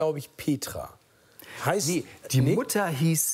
glaube ich, Petra. Heißt, Nee, die Mutter hieß,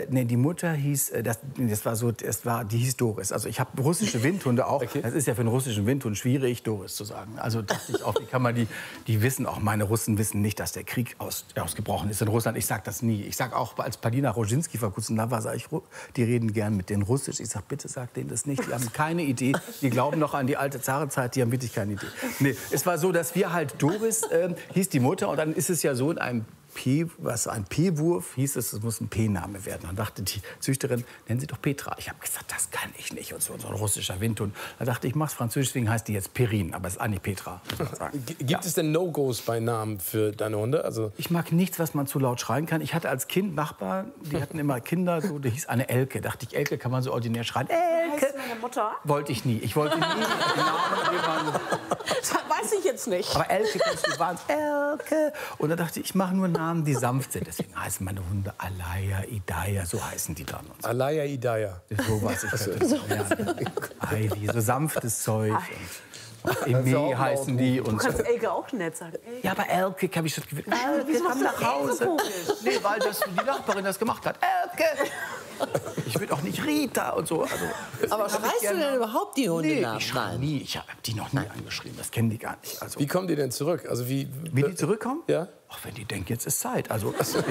die hieß Doris. Also ich habe russische Windhunde auch. Okay. Das ist ja für einen russischen Windhund schwierig, Doris zu sagen. Also dachte ich auch, wie kann man die wissen, auch meine Russen wissen nicht, dass der Krieg ausgebrochen ist in Russland. Ich sage das nie. Ich sage auch, als Palina Roginski vor kurzem da war, sage ich, die reden gern mit denen Russisch. Ich sage, bitte sag denen das nicht. Die haben keine Idee. Die glauben noch an die alte Zarenzeit. Die haben wirklich keine Idee. Nee, es war so, dass wir halt Doris hieß die Mutter und dann ist es ja so in einem ein P-Wurf, hieß es muss ein P-Name werden. Dann dachte die Züchterin, nennen Sie doch Petra. Ich habe gesagt, das kann ich nicht. Und so ein russischer Windhund. Da dachte ich, mach's französisch, deswegen heißt die jetzt Perin. Aber es ist eigentlich Petra. Gibt es denn No-Gos bei Namen für deine Hunde? Also ich mag nichts, was man zu laut schreien kann. Ich hatte als Kind Nachbarn, die hatten immer Kinder, so, die hieß eine Elke. Dachte ich, Elke kann man so ordinär schreien. Elke! Heißt meine Mutter? Wollte ich nie. Ich wollte nie den Namen jemanden. Das weiß ich jetzt nicht. Aber Elke, du warst Elke. Und da dachte ich, ich mache nur Namen, die sanft sind. Deswegen heißen meine Hunde Alaya, Idaya, so heißen die dann. Und so. Alaya Idaya. So was ich Ivy, so sanftes Zeug. Eme heißen die. Du und kannst so. Elke auch nett sagen. Elke. Ja, aber Elke habe ich schon gewusst. Elke, Wieso komm machst du nach Elke Hause. komisch? Nee, weil die Nachbarin das gemacht hat. Elke! Ich will auch nicht Rita und so. Also, Aber schreist du denn überhaupt die Hunde nee, nach? ich schreie nie. Ich habe die noch nie angeschrieben. Das kennen die gar nicht. Also, Wie kommen die denn zurück? Also wie die zurückkommen? Ja. Ach, wenn die denken, jetzt ist Zeit. Also ich sag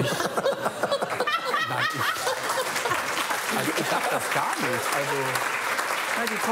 das gar nicht. Also, nein, die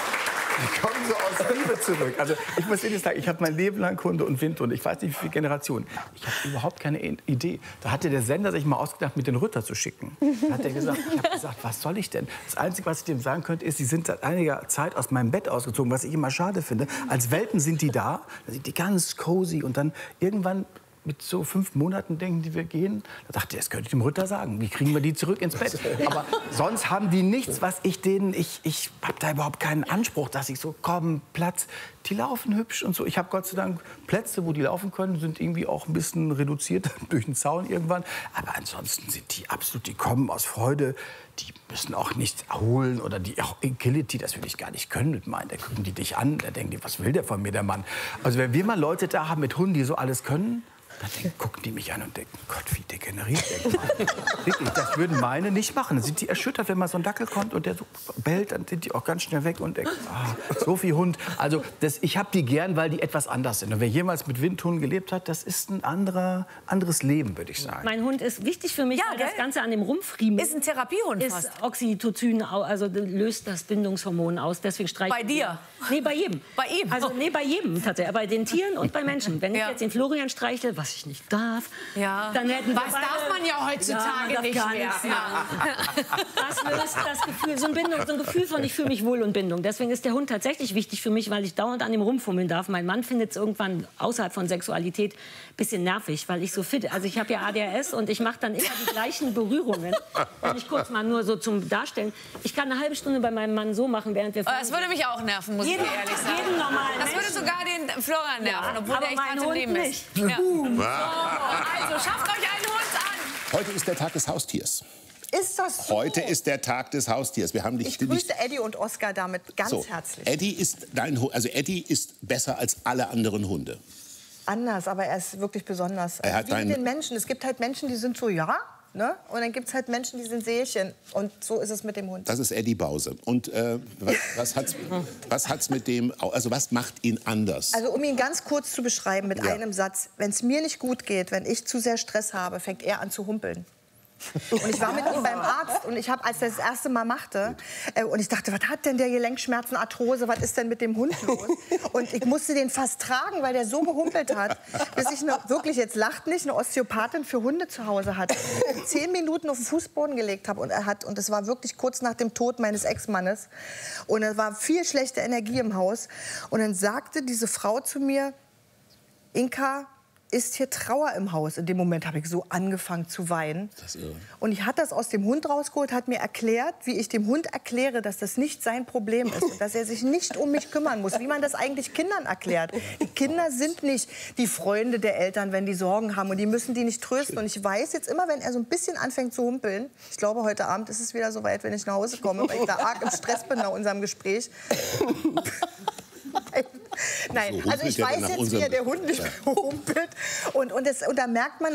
kommen so aus Liebe zurück. Also ich muss ehrlich sagen, ich habe mein Leben lang Hunde und Windhunde. Ich weiß nicht, wie viele Generationen. Ich habe überhaupt keine Idee. Da hatte der Sender sich mal ausgedacht, mit den Rütter zu schicken. Da hat er gesagt, ich habe gesagt, was soll ich denn? Das Einzige, was ich dem sagen könnte, ist, sie sind seit einiger Zeit aus meinem Bett ausgezogen, was ich immer schade finde. Als Welpen sind die da sind die ganz cozy und dann irgendwann mit so 5 Monaten denken die, wir gehen. Da dachte ich, das könnte ich dem Ritter sagen. Wie kriegen wir die zurück ins Bett? Aber sonst haben die nichts, was ich denen... Ich habe da überhaupt keinen Anspruch, dass ich so, komm, Platz. Die laufen hübsch und so. Ich habe Gott sei Dank Plätze, wo die laufen können, sind irgendwie auch ein bisschen reduziert durch den Zaun irgendwann. Aber ansonsten sind die absolut, die kommen aus Freude. Die müssen auch nichts holen oder die auch Agility, das will ich gar nicht können mit meinen. Da gucken die dich an, da denken die, was will der von mir, der Mann? Also wenn wir mal Leute da haben mit Hunden, die so alles können, dann gucken die mich an und denken, Gott, wie degeneriert der Mann. Wirklich, das würden meine nicht machen. Dann sind die erschüttert, wenn mal so ein Dackel kommt und der so bellt, dann sind die auch ganz schnell weg und denken, so viel Hund. Also ich habe die gern, weil die etwas anders sind. Und wer jemals mit Windhunden gelebt hat, das ist ein anderes Leben, würde ich sagen. Mein Hund ist wichtig für mich, weil das Ganze an dem Rumpfriemen Ist ein Therapiehund fast. ist Oxytocin, also löst das Bindungshormon aus. Deswegen streiche Bei dir? Nee, bei jedem. Bei ihm? Also nee, bei jedem tatsächlich. Bei den Tieren und bei Menschen. Wenn ich Ja. jetzt den Florian streichle, was ich nicht darf, Ja. dann hätten wir Was darf man ja heutzutage darf nicht gar mehr. nichts Das löst das Gefühl, so ein Gefühl von, ich fühle mich wohl und Bindung. Deswegen ist der Hund tatsächlich wichtig für mich, weil ich dauernd an dem rumfummeln darf. Mein Mann findet es irgendwann außerhalb von Sexualität ein bisschen nervig, weil ich so fit. Also ich habe ja ADHS und ich mache dann immer die gleichen Berührungen. Wenn ich kurz mal nur so zum Darstellen. Ich kann eine halbe Stunde bei meinem Mann so machen, während wir... Das würde mich auch nerven, muss ich dir ehrlich sagen. jeden normalen Das würde Menschen. sogar den Florian nerven, obwohl aber der echt mein hart im Hund Leben nicht. ist. Ja. Also schafft euch einen Hund an. Heute ist der Tag des Haustiers. Ist das so? Heute ist der Tag des Haustiers. Wir haben dich Ich grüße Eddie und Oskar damit ganz herzlich. Eddie ist Eddie ist besser als alle anderen Hunde. Anders, aber er ist wirklich besonders. Er hat Wie mit den Menschen. Es gibt halt Menschen, die sind so, ja, ne? Und dann gibt es halt Menschen, die sind Seelchen. Und so ist es mit dem Hund. Das ist Eddie Bause. Und was hat's mit dem, also was macht ihn anders? Also um ihn ganz kurz zu beschreiben mit einem Satz. Wenn es mir nicht gut geht, wenn ich zu sehr Stress habe, fängt er an zu humpeln. Und ich war mit ihm beim Arzt und ich habe, als er das erste Mal machte, und ich dachte, was hat denn der Gelenkschmerzen, Arthrose, was ist denn mit dem Hund los? Und ich musste den fast tragen, weil der so gehumpelt hat, bis ich wirklich, jetzt lacht nicht, eine Osteopathin für Hunde zu Hause hatte. 10 Minuten auf den Fußboden gelegt habe und es war wirklich kurz nach dem Tod meines Ex-Mannes. Und es war viel schlechte Energie im Haus. Und dann sagte diese Frau zu mir, Inka, ist hier Trauer im Haus? In dem Moment habe ich so angefangen zu weinen. Das ist irre. Und ich hatte das aus dem Hund rausgeholt, hat mir erklärt, wie ich dem Hund erkläre, dass das nicht sein Problem ist und dass er sich nicht um mich kümmern muss, wie man das eigentlich Kindern erklärt. Die Kinder sind nicht die Freunde der Eltern, wenn die Sorgen haben und die müssen die nicht trösten. Und ich weiß jetzt immer, wenn er so ein bisschen anfängt zu humpeln, ich glaube, heute Abend ist es wieder so weit, wenn ich nach Hause komme, weil ich da arg im Stress bin nach unserem Gespräch. Nein, So also ich weiß jetzt, wie er der Hund nicht humpelt. Und da merkt man,